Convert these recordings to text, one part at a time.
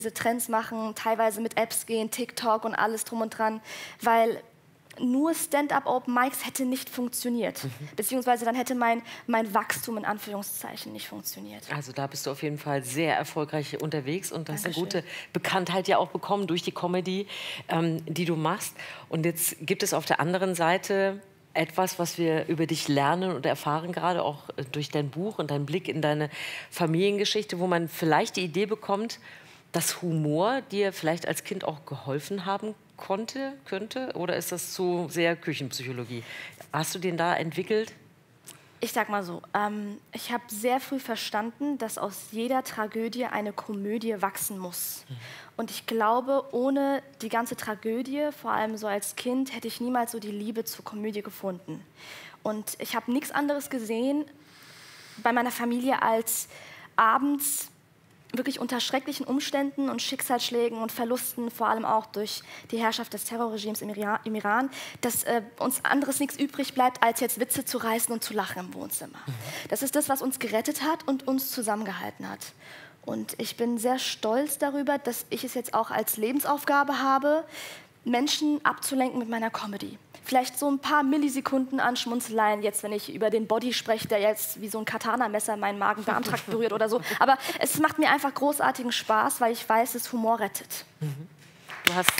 diese Trends machen, teilweise mit Apps gehen, TikTok und alles drum und dran, weil nur Stand-up Open Mics hätte nicht funktioniert. Beziehungsweise dann hätte mein Wachstum in Anführungszeichen nicht funktioniert. Also da bist du auf jeden Fall sehr erfolgreich unterwegs und hast eine gute Bekanntheit ja auch bekommen durch die Comedy, die du machst. Und jetzt gibt es auf der anderen Seite etwas, was wir über dich lernen und erfahren, gerade auch durch dein Buch und deinen Blick in deine Familiengeschichte, wo man vielleicht die Idee bekommt, dass Humor dir vielleicht als Kind auch geholfen haben könnte? Oder ist das zu sehr Küchenpsychologie? Hast du den da entwickelt? Ich sag mal so, ich habe sehr früh verstanden, dass aus jeder Tragödie eine Komödie wachsen muss. Und ich glaube, ohne die ganze Tragödie, vor allem so als Kind, hätte ich niemals so die Liebe zur Komödie gefunden. Und ich habe nichts anderes gesehen bei meiner Familie als abends wirklich unter schrecklichen Umständen und Schicksalsschlägen und Verlusten, vor allem auch durch die Herrschaft des Terrorregimes im Iran, dass uns anderes nichts übrig bleibt, als jetzt Witze zu reißen und zu lachen im Wohnzimmer. Das ist das, was uns gerettet hat und uns zusammengehalten hat. Und ich bin sehr stolz darüber, dass ich es jetzt auch als Lebensaufgabe habe, Menschen abzulenken mit meiner Comedy. Vielleicht so ein paar Millisekunden an Schmunzeleien, jetzt, wenn ich über den Body spreche, der jetzt wie so ein Katana-Messer meinen Magen-Darm-Trakt berührt oder so. Aber es macht mir einfach großartigen Spaß, weil ich weiß, dass Humor rettet. Du hast...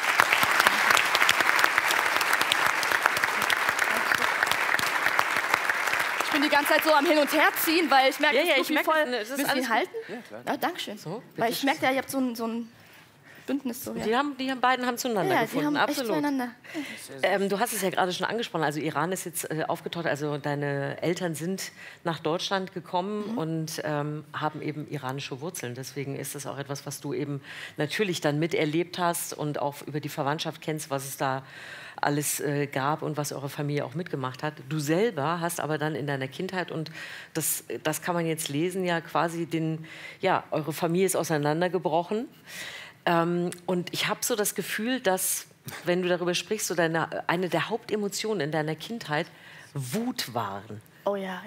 Ich bin die ganze Zeit so am Hin- und Herziehen, weil ich merke, ich merke, voll... es ist Willst du ihn halten? Ja, klar. Ja, danke schön. So, weil ich merke ja, ihr habt so ein Bündnis. So, ja. Die beiden haben zueinander gefunden, die haben absolut. echt zueinander. Du hast es ja gerade schon angesprochen, also Iran ist jetzt aufgetaucht, also deine Eltern sind nach Deutschland gekommen und haben eben iranische Wurzeln. Deswegen ist das auch etwas, was du eben natürlich dann miterlebt hast und auch über die Verwandtschaft kennst, was es da alles gab und was eure Familie auch mitgemacht hat. Du selber hast aber dann in deiner Kindheit, und das kann man jetzt lesen, ja quasi eure Familie ist auseinandergebrochen. Und ich habe so das Gefühl, dass, wenn du darüber sprichst, so eine der Hauptemotionen in deiner Kindheit Wut waren. Oh ja.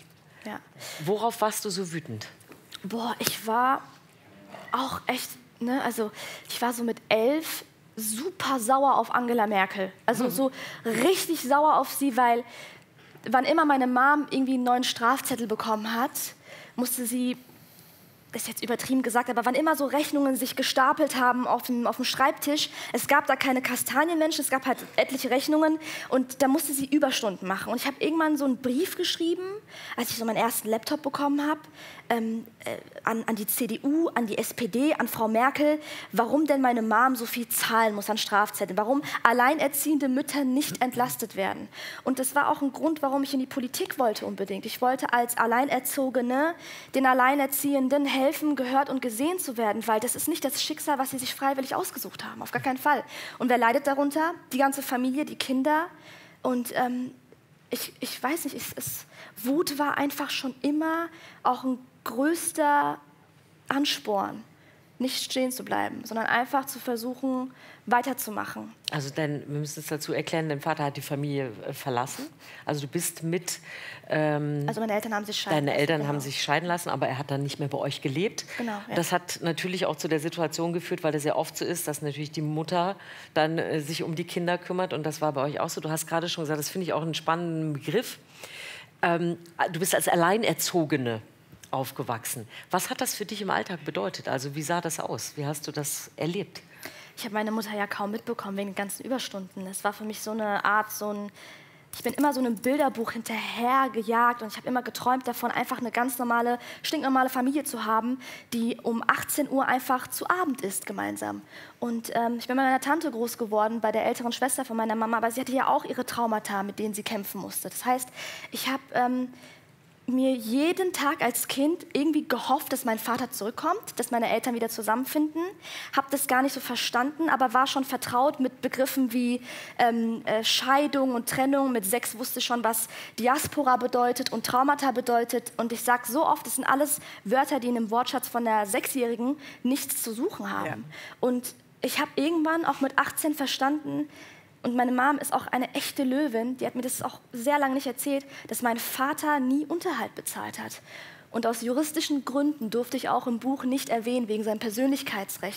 Worauf warst du so wütend? Boah, ich war auch echt, ne, also ich war so mit 11 super sauer auf Angela Merkel. Also so richtig sauer auf sie, weil wann immer meine Mom irgendwie einen neuen Strafzettel bekommen hat, musste sie, das ist jetzt übertrieben gesagt, aber wann immer so Rechnungen sich gestapelt haben auf dem Schreibtisch, es gab da keine Kastanienmenschen, es gab halt etliche Rechnungen und da musste sie Überstunden machen. Und ich habe irgendwann so einen Brief geschrieben, als ich so meinen ersten Laptop bekommen habe, an die CDU, an die SPD, an Frau Merkel, warum denn meine Mom so viel zahlen muss an Strafzetteln, warum alleinerziehende Mütter nicht entlastet werden. Und das war auch ein Grund, warum ich in die Politik wollte unbedingt. Ich wollte als Alleinerzogene den Alleinerziehenden helfen, gehört und gesehen zu werden, weil das ist nicht das Schicksal, was sie sich freiwillig ausgesucht haben, auf gar keinen Fall. Und wer leidet darunter? Die ganze Familie, die Kinder. Und ich weiß nicht, Wut war einfach schon immer auch ein größter Ansporn, nicht stehen zu bleiben, sondern einfach zu versuchen, weiterzumachen. Also wir müssen es dazu erklären, dein Vater hat die Familie verlassen. Also du bist mit... also meine Eltern haben sich scheiden lassen. Deine Eltern haben sich scheiden lassen, aber er hat dann nicht mehr bei euch gelebt. Genau, ja. Das hat natürlich auch zu der Situation geführt, weil das ja oft so ist, dass natürlich die Mutter dann sich um die Kinder kümmert. Und das war bei euch auch so. Du hast gerade schon gesagt, das finde ich auch einen spannenden Begriff. Du bist als Alleinerzogene aufgewachsen. Was hat das für dich im Alltag bedeutet? Also wie sah das aus? Wie hast du das erlebt? Ich habe meine Mutter ja kaum mitbekommen wegen den ganzen Überstunden. Es war für mich so eine Art, ich bin immer so einem Bilderbuch hinterhergejagt und ich habe immer geträumt davon, einfach eine ganz normale, stinknormale Familie zu haben, die um 18 Uhr einfach zu Abend isst gemeinsam. Und ich bin bei meiner Tante groß geworden, bei der älteren Schwester von meiner Mama, aber sie hatte ja auch ihre Traumata, mit denen sie kämpfen musste. Das heißt, ich habe mir jeden Tag als Kind irgendwie gehofft, dass mein Vater zurückkommt, dass meine Eltern wieder zusammenfinden. Habe das gar nicht so verstanden, aber war schon vertraut mit Begriffen wie Scheidung und Trennung. Mit 6 wusste ich schon, was Diaspora bedeutet und Traumata bedeutet. Und ich sage so oft, das sind alles Wörter, die in einem Wortschatz von einer 6-Jährigen nichts zu suchen haben. Ja. Und ich habe irgendwann auch mit 18 verstanden, und meine Mom ist auch eine echte Löwin, die hat mir das auch sehr lange nicht erzählt, dass mein Vater nie Unterhalt bezahlt hat. Und aus juristischen Gründen durfte ich auch im Buch nicht erwähnen, wegen seinem Persönlichkeitsrecht,